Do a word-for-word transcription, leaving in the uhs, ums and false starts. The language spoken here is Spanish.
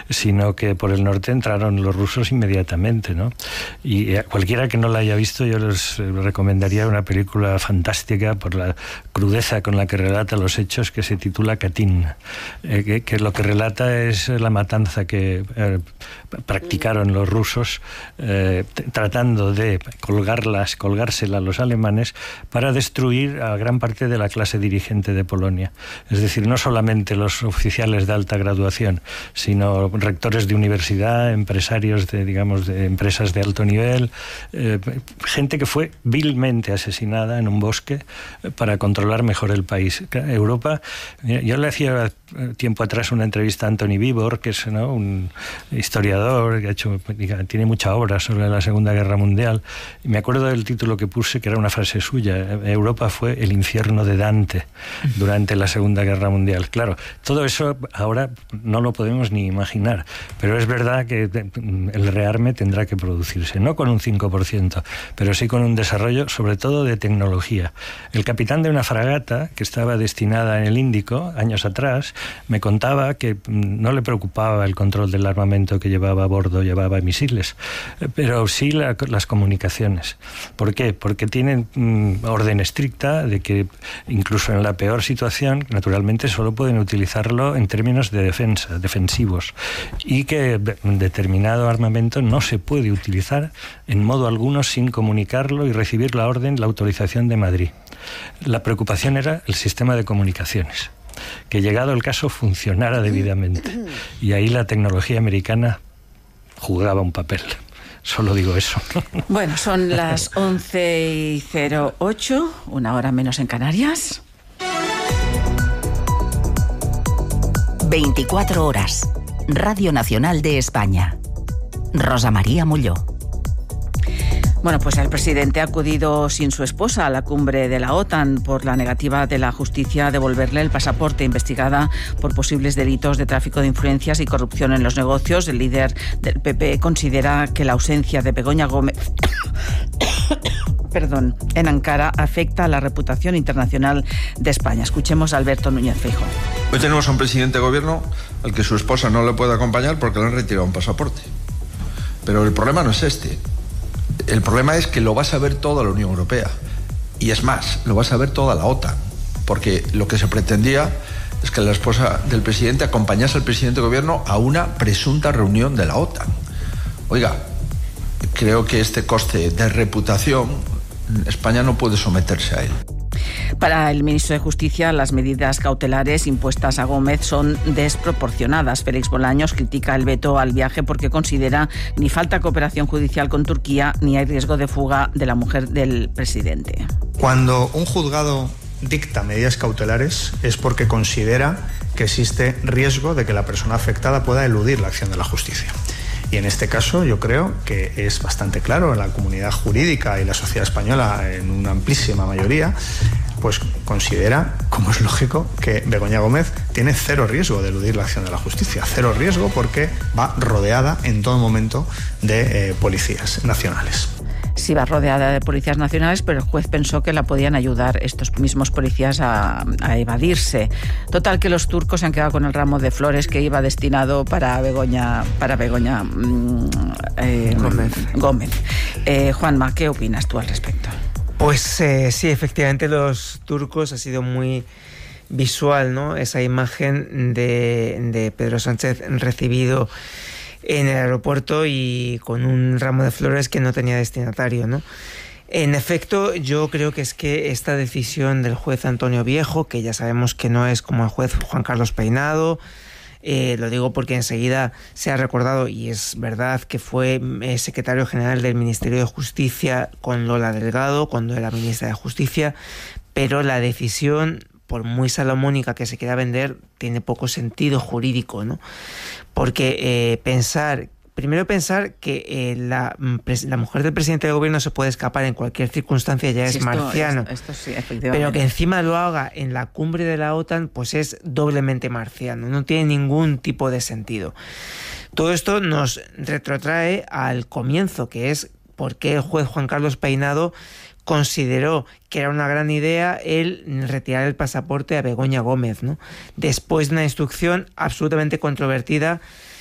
sino que por el norte entraron los rusos inmediatamente, ¿no? Y a cualquiera que no la haya visto, yo les recomendaría una película fantástica por la crudeza con la que relata los hechos, que se titula Katyn, eh, que, que lo que relata es la matanza que eh, practicaron los rusos eh, t- tratando de colgarlas, colgársela a los alemanes para destruir a gran parte de la clase dirigente de Polonia. Es decir, no solamente los oficiales de alta graduación, sino rectores de universidad, empresarios de, digamos, de empresas de alto nivel, eh, gente que fue vilmente asesinada en un bosque para controlar mejor el país. Europa, yo le hacía tiempo atrás una entrevista a Anthony Vivor, que es, ¿no?, un historiador que ha hecho, tiene mucha obra sobre la Segunda Guerra Mundial, y me acuerdo del título que puse, que era una frase suya: Europa fue el infierno de Dante durante la Segunda Guerra Mundial. Claro, todo eso ahora no lo podemos ni imaginar, pero es verdad que el rearme tendrá que producirse, no con un cinco por ciento, pero sí con un desarrollo sobre todo de tecnología. El capitán de una fragata que estaba destinada en el Índico años atrás me contaba que no le preocupaba el control del armamento que llevaba a bordo, llevaba misiles, pero sí la, las comunicaciones. ¿Por qué? Porque tienen mm, orden estricta de que incluso en la peor situación, naturalmente, solo pueden utilizarlo en términos de defensa, defensivos, y que determinado armamento no se puede utilizar en modo alguno sin comunicarlo y recibir la orden, la autorización de Madrid. La preocupación era el sistema de comunicaciones, que llegado el caso funcionara debidamente, y ahí la tecnología americana jugaba un papel. Solo digo eso. Bueno, son las once y cero ocho, una hora menos en Canarias. veinticuatro horas. Radio Nacional de España. Rosa María Molló. Bueno, pues el presidente ha acudido sin su esposa a la cumbre de la OTAN por la negativa de la justicia a devolverle el pasaporte, investigada por posibles delitos de tráfico de influencias y corrupción en los negocios. El líder del P P considera que la ausencia de Begoña Gómez perdón, en Ankara afecta a la reputación internacional de España. Escuchemos a Alberto Núñez Feijóo. Hoy tenemos a un presidente de gobierno al que su esposa no le puede acompañar porque le han retirado un pasaporte. Pero el problema no es este. El problema es que lo va a saber toda la Unión Europea. Y es más, lo va a saber toda la OTAN. Porque lo que se pretendía es que la esposa del presidente acompañase al presidente de gobierno a una presunta reunión de la OTAN. Oiga, creo que este coste de reputación, España no puede someterse a él. Para el ministro de Justicia, las medidas cautelares impuestas a Gómez son desproporcionadas. Félix Bolaños critica el veto al viaje porque considera ni falta cooperación judicial con Turquía ni hay riesgo de fuga de la mujer del presidente. Cuando un juzgado dicta medidas cautelares es porque considera que existe riesgo de que la persona afectada pueda eludir la acción de la justicia. Y en este caso yo creo que es bastante claro, la comunidad jurídica y la sociedad española en una amplísima mayoría pues considera, como es lógico, que Begoña Gómez tiene cero riesgo de eludir la acción de la justicia. Cero riesgo porque va rodeada en todo momento de eh, policías nacionales. Sí, va rodeada de policías nacionales, pero el juez pensó que la podían ayudar estos mismos policías a, a evadirse. Total, que los turcos se han quedado con el ramo de flores que iba destinado para Begoña, para Begoña mmm, eh, Gómez. Gómez. Eh, Juanma, ¿qué opinas tú al respecto? Pues eh, sí, efectivamente los turcos ha sido muy visual, ¿no? Esa imagen de, de Pedro Sánchez recibido en el aeropuerto y con un ramo de flores que no tenía destinatario, ¿no? En efecto, yo creo que es que esta decisión del juez Antonio Viejo, que ya sabemos que no es como el juez Juan Carlos Peinado, eh, lo digo porque enseguida se ha recordado, y es verdad, que fue eh, secretario general del Ministerio de Justicia con Lola Delgado, cuando era ministra de Justicia, pero la decisión, por muy salomónica que se quiera vender, tiene poco sentido jurídico, ¿no? Porque eh, pensar, primero pensar que eh, la, la mujer del presidente del gobierno se puede escapar en cualquier circunstancia ya Sí, es esto, marciano. Esto, esto sí, efectivamente. Pero que encima lo haga en la cumbre de la OTAN, pues es doblemente marciano, no tiene ningún tipo de sentido. Todo esto nos retrotrae al comienzo, que es por qué el juez Juan Carlos Peinado consideró que era una gran idea el retirar el pasaporte a Begoña Gómez, ¿no? Después de una instrucción absolutamente controvertida